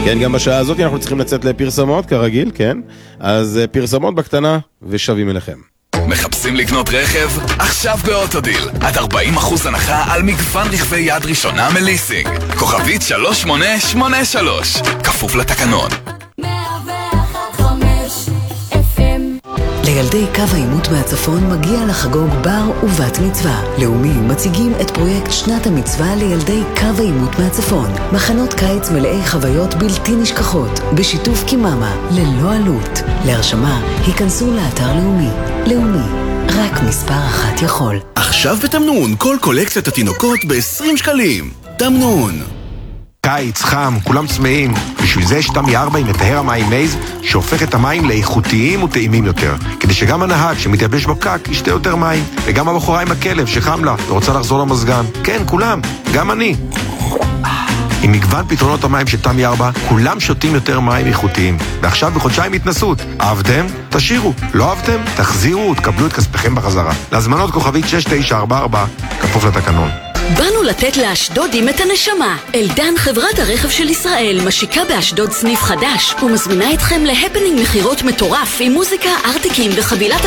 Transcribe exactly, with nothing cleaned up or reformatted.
כן, גם בשעה הזאת אנחנו צריכים לצאת לפרסמות, כרגיל, כן? אז פרסמות בקטנה ושבים אליכם. מחפשים לקנות רכב? עכשיו באוטודיל. עד ארבעים אחוז הנחה על מגוון רכבי יד ראשונה מליסינג. כוכבית שלוש שמונה שמונה שלוש. כפוף לתקנון. לילדי קו העימות מהצפון מגיע לחגוג בר ובת מצווה. לאומי מציגים את פרויקט שנת המצווה לילדי קו העימות מהצפון. מחנות קיץ מלאי חוויות בלתי נשכחות, בשיתוף קיממה, ללא עלות. להרשמה, היכנסו לאתר לאומי. לאומי, רק מספר אחת יכול. עכשיו בתמנון, כל קולקציית התינוקות ב-עשרים שקלים. תמנון. קיץ, חם, כולם צמאים. בשביל זה יש תמי ארבע עם מטהר המים מייז, שהופך את המים לאיכותיים וטעימים יותר. כדי שגם הנהג שמתייבש בפקק ישתה יותר מים. וגם הבחורה עם הכלב שחם לה ורוצה לחזור למזגן. כן, כולם, גם אני. עם מגוון פתרונות המים של תמי ארבע, כולם שותים יותר מים איכותיים. ועכשיו בחודשיים התנסות. אהבתם? תשאירו. לא אהבתם? תחזירו ותקבלו את כספכם בחזרה. להזמנות כוכבית שש תשע ארבע ארבע, כפוף לתקנון. באנו לתת לאשדודים את הנשמה. אלדן, חברת הרכב של ישראל, משיקה באשדוד סניף חדש ומזמינה אתכם להפנינג מחירות מטורף עם מוזיקה, ארטיקים וחבילת